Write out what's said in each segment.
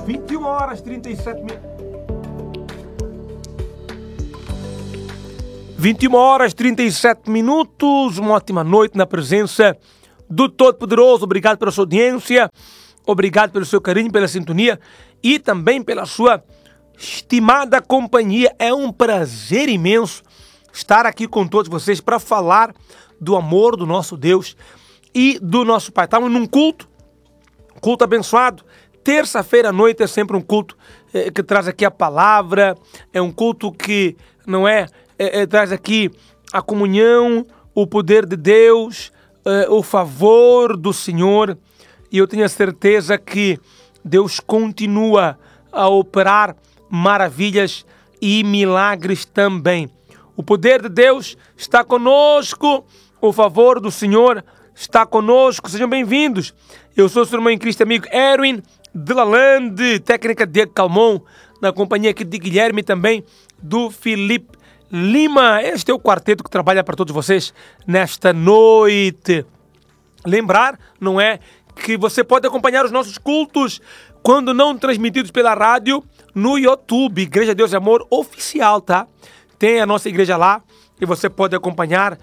21 horas 37 minutos. 21 horas 37 minutos. Uma ótima noite na presença do Todo-Poderoso. Obrigado pela sua audiência. Obrigado pelo seu carinho, pela sintonia e também pela sua estimada companhia. É um prazer imenso estar aqui com todos vocês para falar do amor do nosso Deus e do nosso Pai. Estamos num culto abençoado. Terça-feira à noite é sempre um culto que traz aqui a palavra, é um culto que não traz aqui a comunhão, o poder de Deus, o favor do Senhor, e eu tenho a certeza que Deus continua a operar maravilhas e milagres também. O poder de Deus está conosco, o favor do Senhor está conosco. Sejam bem-vindos. Eu sou o seu irmão em Cristo, amigo Erwin de Lalande, técnica Diego Calmon, na companhia aqui de Guilherme e também do Felipe Lima. Este é o quarteto que trabalha para todos vocês nesta noite. Lembrar, não é, que você pode acompanhar os nossos cultos quando não transmitidos pela rádio no YouTube, Igreja Deus e Amor Oficial, tá? Tem a nossa igreja lá e você pode acompanhar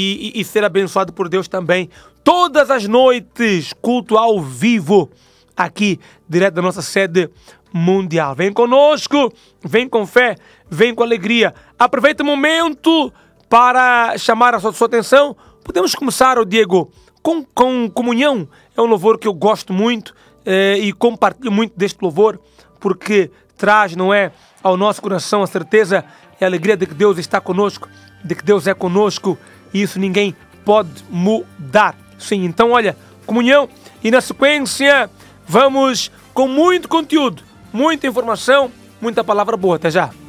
e ser abençoado por Deus também. Todas as noites, culto ao vivo, aqui, direto da nossa sede mundial. Vem conosco, vem com fé, vem com alegria. Aproveita o momento para chamar a sua atenção. Podemos começar, Diego, com comunhão. É um louvor que eu gosto muito e compartilho muito deste louvor, porque traz, não é, ao nosso coração a certeza e a alegria de que Deus está conosco, de que Deus é conosco, e isso ninguém pode mudar. Sim, então olha, comunhão, e na sequência vamos com muito conteúdo, muita informação, muita palavra boa. Até já.